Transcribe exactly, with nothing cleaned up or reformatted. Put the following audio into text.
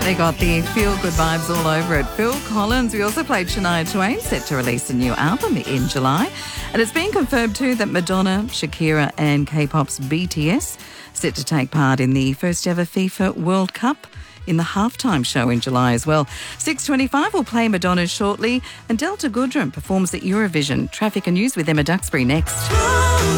They got the feel-good vibes all over it. Phil Collins. We also played Shania Twain, set to release a new album in July. And it's been confirmed too that Madonna, Shakira and K-pop's B T S set to take part in the first ever FIFA World Cup in the halftime show in July as well. six twenty-five will play Madonna shortly, and Delta Goodrem performs at Eurovision. Traffic and news with Emma Duxbury next.